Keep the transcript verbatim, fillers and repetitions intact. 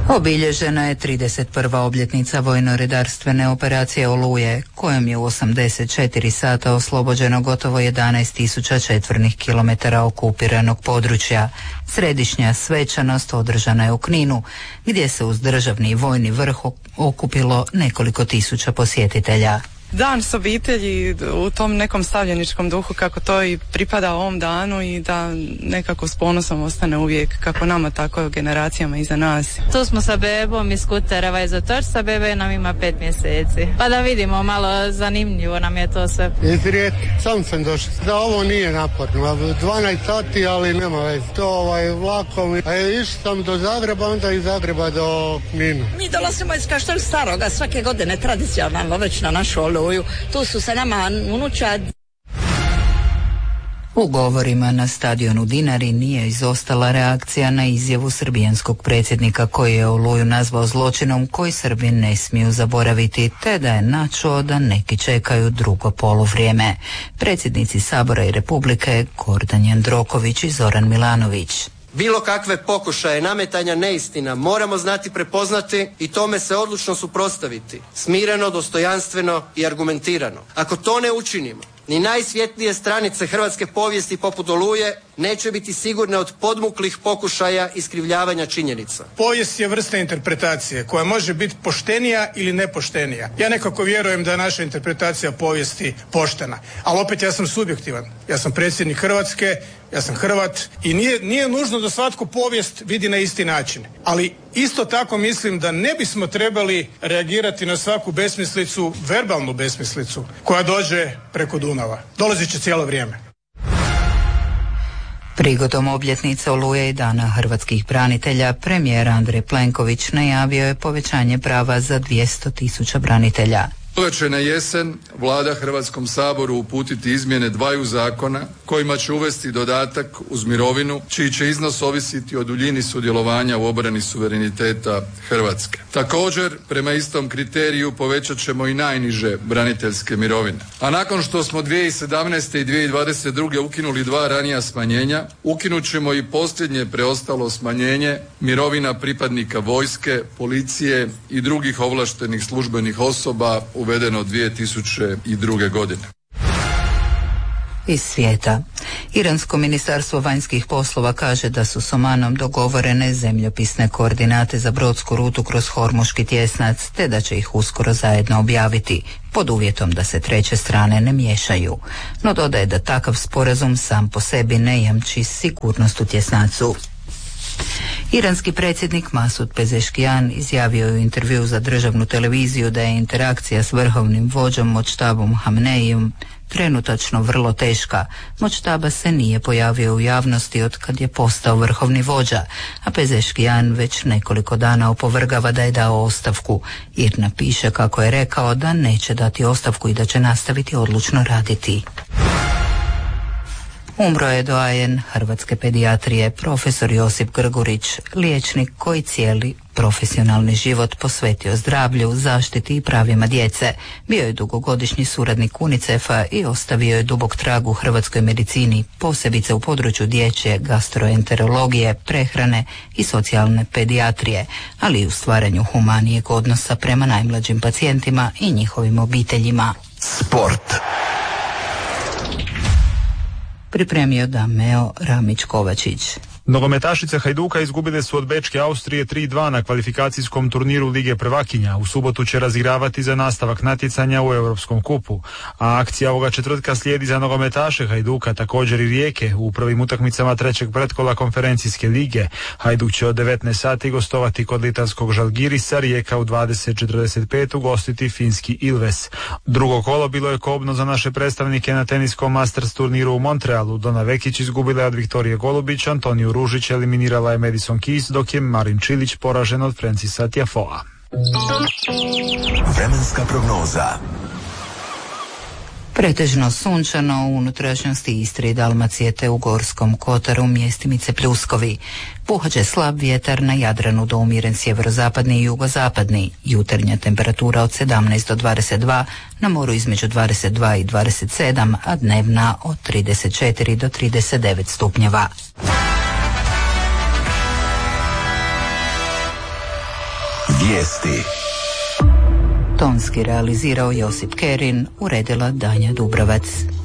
Obilježena je trideset prva obljetnica vojno-redarstvene operacije Oluje, kojom je u osamdeset četiri sata oslobođeno gotovo jedanaest tisuća četvornih kilometara okupiranog područja. Središnja svečanost održana je u Kninu, gdje se uz državni i vojni vrh okupilo nekoliko tisuća posjetitelja. Dan s obitelji u tom nekom stavljeničkom duhu kako to i pripada ovom danu i da nekako s ponosom ostane uvijek kako nama tako generacijama iza nas. Tu smo sa bebom iz Kutereva iz Otočca, bebe nam ima pet mjeseci. Pa da vidimo, malo zanimljivo nam je to sve. Iz Rijeke, sam sam došao. Da, ovo nije naporno, dvanaest sati, ali nema veze. To ovaj vlakom, a išao sam do Zagreba, onda iz Zagreba do Knina. Mi dolazimo iz Kaštel Staroga svake godine tradicionalno već na našu Oluju. Tu su se nama unučad. U govorima na stadionu Dinari nije izostala reakcija na izjavu srbijanskog predsjednika koji je Oluju nazvao zločinom koji Srbi ne smiju zaboraviti, te da je načuo da neki čekaju drugo poluvrijeme. Predsjednici Sabora i Republike Gordan Jandroković i Zoran Milanović. Bilo kakve pokušaje nametanja neistina moramo znati prepoznati i tome se odlučno suprotstaviti, smireno, dostojanstveno i argumentirano. Ako to ne učinimo, ni najsvjetlije stranice hrvatske povijesti poput Oluje neće biti sigurne od podmuklih pokušaja iskrivljavanja činjenica. Povijest je vrsta interpretacije koja može biti poštenija ili nepoštenija. Ja nekako vjerujem da je naša interpretacija povijesti poštena, ali opet ja sam subjektivan. Ja sam predsjednik Hrvatske, ja sam Hrvat i nije, nije nužno da svatko povijest vidi na isti način. Ali isto tako mislim da ne bismo trebali reagirati na svaku besmislicu, verbalnu besmislicu koja dođe preko Dunava. Dolazit će cijelo vrijeme. Prigodom obljetnice Oluje i Dana hrvatskih branitelja, premijer Andrej Plenković najavio je povećanje prava za dvjesto tisuća branitelja. Ove će na jesen Vlada Hrvatskom saboru uputiti izmjene dvaju zakona kojima će uvesti dodatak uz mirovinu čiji će iznos ovisiti o duljini sudjelovanja u obrani suvereniteta Hrvatske. Također, prema istom kriteriju povećat ćemo i najniže braniteljske mirovine. A nakon što smo dvije tisuće sedamnaeste i dvije tisuće dvadeset druge ukinuli dva ranija smanjenja, ukinut ćemo i posljednje preostalo smanjenje mirovina pripadnika vojske, policije i drugih ovlaštenih službenih osoba uvedeno dvije tisuće druge. godine. Iz svijeta. Iransko ministarstvo vanjskih poslova kaže da su s Omanom dogovorene zemljopisne koordinate za brodsku rutu kroz Hormuški tjesnac, te da će ih uskoro zajedno objaviti, pod uvjetom da se treće strane ne miješaju. No dodaje da takav sporazum sam po sebi ne jamči sigurnost u tjesnacu. Iranski predsjednik Masud Pezeškijan izjavio je u intervjuu za državnu televiziju da je interakcija s vrhovnim vođom Močtabom Hamneijom trenutačno vrlo teška. Močtaba se nije pojavio u javnosti od kad je postao vrhovni vođa, a Pezeškijan već nekoliko dana opovrgava da je dao ostavku. Irna piše kako je rekao da neće dati ostavku i da će nastaviti odlučno raditi. Umro je doajen hrvatske pedijatrije profesor Josip Grgurić, liječnik koji cijeli profesionalni život posvetio zdravlju, zaštiti i pravima djece. Bio je dugogodišnji suradnik UNICEF-a i ostavio je dubok trag u hrvatskoj medicini, posebice u području dječje gastroenterologije, prehrane i socijalne pedijatrije, ali i u stvaranju humanijeg odnosa prema najmlađim pacijentima i njihovim obiteljima. Sport. Pripremio Dameo Ramić-Kovačić. Nogometašice Hajduka izgubile su od Bečke Austrije tri dva na kvalifikacijskom turniru Lige prvakinja. U subotu će razigravati za nastavak natjecanja u Europskom kupu. A akcija ovoga četvrtka slijedi za nogometaše Hajduka, također i Rijeke. U prvim utakmicama trećeg pretkola konferencijske lige. Hajduk će od devetnaest sati gostovati kod litanskog Žalgirisa, Rijeka u dvadeset četrdeset pet ugostiti finski Ilves. Drugo kolo bilo je kobno za naše predstavnike na teniskom Masters turniru u Montrealu. Dona Vekić izgubila od Viktorije Golubić, Antoniju Ružić eliminirala je Madison Keys, dok je Marin Čilić poražen od Francisa Tiafoea. Vremenska prognoza. Pretežno sunčano u unutrašnjosti Istre i Dalmacije te u Gorskom Kotaru mjestimice pljuskovi. Puhat će slab vjetar na Jadranu do umjeren sjeverozapadni i jugozapadni. Jutarnja temperatura od sedamnaest do dvadeset dva, na moru između dvadeset dva i dvadeset sedam, a dnevna od trideset četiri do trideset devet stupnjeva. Vijesti. Tonski realizirao Josip Kerin, uredila Danja Dubrovac.